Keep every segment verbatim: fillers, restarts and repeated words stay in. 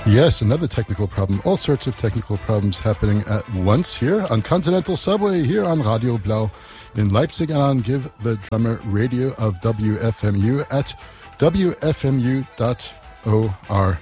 Yes, another technical problem. All sorts of technical problems happening at once here on Continental Subway, here on Radio Blau in Leipzig, and on Give the Drummer Radio of W F M U at w f m u dot org.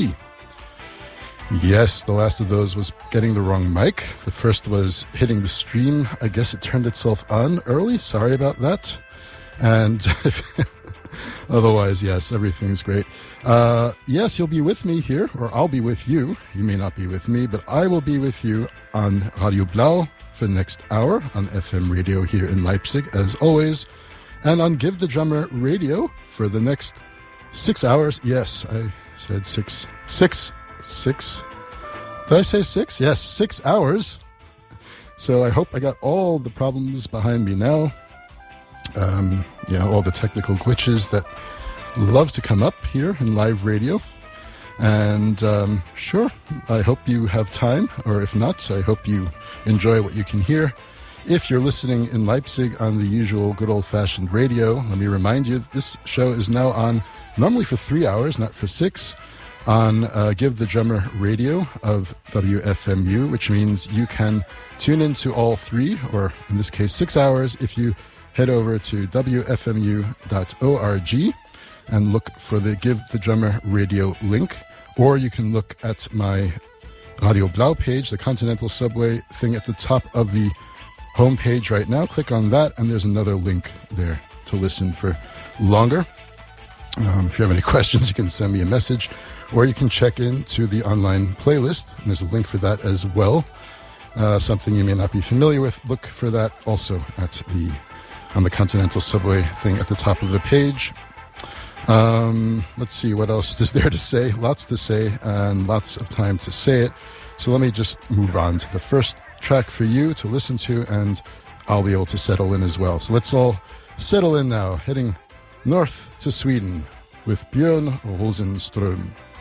Yes, the last of those was getting the wrong mic. The first was hitting the stream. I guess it turned itself on early. Sorry about that. And otherwise, yes, everything's great. Uh, yes, you'll be with me here, or I'll be with you. You may not be with me, but I will be with you on Radio Blau for the next hour on F M radio here in Leipzig, as always, and on Give the Drummer Radio for the next six hours. Yes, I said six, six, six. Did I say six? Yes, six hours. So I hope I got all the problems behind me now. Um, yeah, all the technical glitches that love to come up here in live radio. And um, sure, I hope you have time, or if not, I hope you enjoy what you can hear. If you're listening in Leipzig on the usual good old-fashioned radio, let me remind you, this show is now on normally for three hours, not for six, on uh, Give the Drummer Radio of W F M U, which means you can tune into all three, or in this case, six hours, if you head over to w f m u dot org and look for the Give the Drummer Radio link, or you can look at my Radio Blau page, the Continental Subway thing at the top of the homepage right now. Click on that, and there's another link there to listen for longer. Um, if you have any questions, you can send me a message, or you can check into the online playlist, and there's a link for that as well. Uh, something you may not be familiar with, look for that also at the on the Continental Subway thing at the top of the page. Um, let's see, what else is there to say? Lots to say, and lots of time to say it. So let me just move on to the first track for you to listen to, and I'll be able to settle in as well. So let's all settle in now, heading north to Sweden with Björn Rosenström.